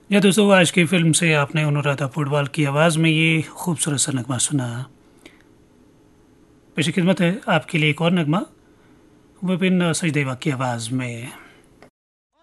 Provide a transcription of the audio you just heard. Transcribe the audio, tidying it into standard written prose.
या दोस्तों, आज की फिल्म से आपने अनुराधा पौडवाल की आवाज़ में ये खूबसूरत सा नगमा सुना। पेश खिदमत है आपके लिए एक और नगमा विपिन सचदेवा की आवाज़ में।